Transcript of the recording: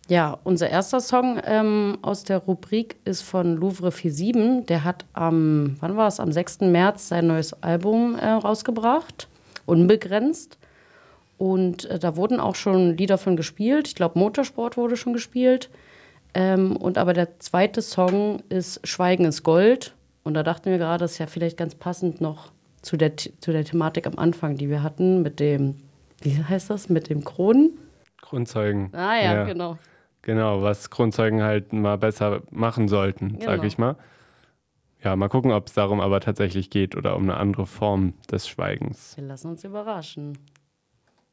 Ja, unser erster Song aus der Rubrik ist von Louvre 47. Der hat wann war es? Am 6. März sein neues Album rausgebracht, Unbegrenzt. Und da wurden auch schon Lieder von gespielt. Ich glaube, Motorsport wurde schon gespielt. Und aber der zweite Song ist Schweigen ist Gold. Und da dachten wir gerade, das ist ja vielleicht ganz passend noch zu der Thematik am Anfang, die wir hatten, mit dem, wie heißt das, mit dem Kronen? Kronzeugen. Ah ja, Ja, genau. genau, was Kronzeugen halt mal besser machen sollten, sage Genau. ich mal. Ja, mal gucken, ob es darum aber tatsächlich geht oder um eine andere Form des Schweigens. Wir lassen uns überraschen.